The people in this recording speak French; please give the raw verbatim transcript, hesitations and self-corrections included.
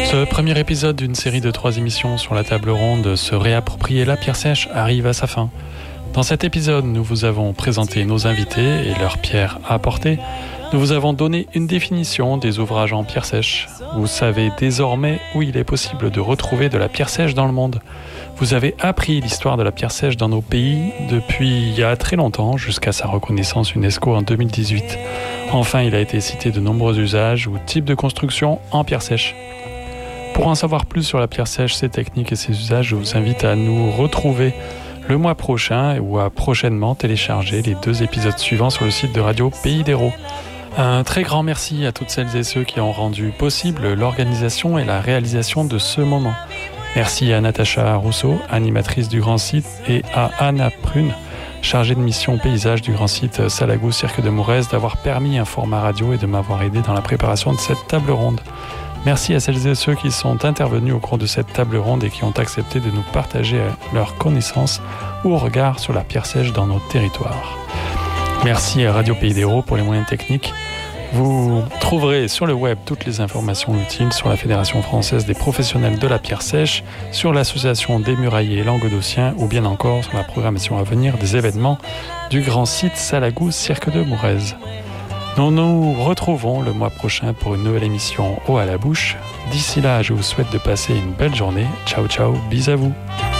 Ce premier épisode d'une série de trois émissions sur la table ronde Se réapproprier la pierre sèche arrive à sa fin. Dans cet épisode, nous vous avons présenté nos invités et leurs pierres à apporter. Nous vous avons donné une définition des ouvrages en pierre sèche. Vous savez désormais où il est possible de retrouver de la pierre sèche dans le monde. Vous avez appris l'histoire de la pierre sèche dans nos pays depuis il y a très longtemps jusqu'à sa reconnaissance UNESCO en deux mille dix-huit. Enfin, il a été cité de nombreux usages ou types de construction en pierre sèche. Pour en savoir plus sur la pierre sèche, ses techniques et ses usages, je vous invite à nous retrouver le mois prochain ou à prochainement télécharger les deux épisodes suivants sur le site de Radio Pays d'Hérault. Un très grand merci à toutes celles et ceux qui ont rendu possible l'organisation et la réalisation de ce moment. Merci à Natacha Rousseau, animatrice du Grand Site, et à Anna Prune, chargée de mission paysage du Grand Site Salagou Cirque de Mourez, d'avoir permis un format radio et de m'avoir aidé dans la préparation de cette table ronde. Merci à celles et ceux qui sont intervenus au cours de cette table ronde et qui ont accepté de nous partager leurs connaissances ou regards sur la pierre sèche dans nos territoires. Merci à Radio Pays d'Hérault pour les moyens techniques. Vous trouverez sur le web toutes les informations utiles sur la Fédération française des professionnels de la pierre sèche, sur l'association des murailliers languedociens ou bien encore sur la programmation à venir des événements du Grand Site Salagou Cirque de Mourez. Nous nous retrouvons le mois prochain pour une nouvelle émission Eau à la bouche. D'ici là, je vous souhaite de passer une belle journée. Ciao ciao, bis à vous.